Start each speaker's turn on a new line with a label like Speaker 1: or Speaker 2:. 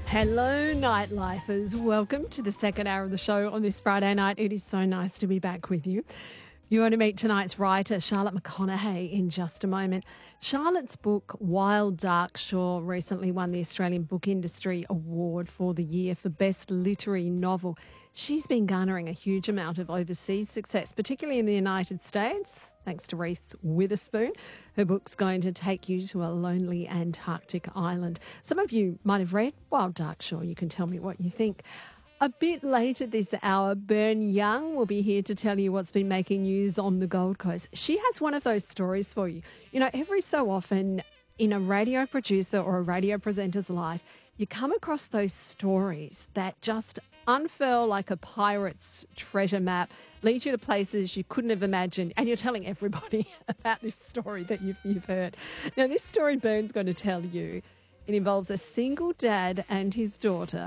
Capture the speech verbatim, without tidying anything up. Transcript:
Speaker 1: Hello, nightlifers. Welcome to the second hour of the show on this Friday night. It is so nice to be back with you. You want to meet tonight's writer, Charlotte McConaghay, in just a moment. Charlotte's book, Wild Dark Shore, recently won the Australian Book Industry Award for the year for Best Literary Novel. She's been garnering a huge amount of overseas success, particularly in the United States, thanks to Reese Witherspoon. Her book's going to take you to a lonely Antarctic island. Some of you might have read Wild Dark Shore. You can tell me what you think. A bit later this hour, Bern Young will be here to tell you what's been making news on the Gold Coast. She has one of those stories for you. You know, every so often in a radio producer or a radio presenter's life, you come across those stories that just unfurl like a pirate's treasure map, lead you to places you couldn't have imagined, and you're telling everybody about this story that you've, you've heard. Now, this story Bern's going to tell you, it involves a single dad and his daughter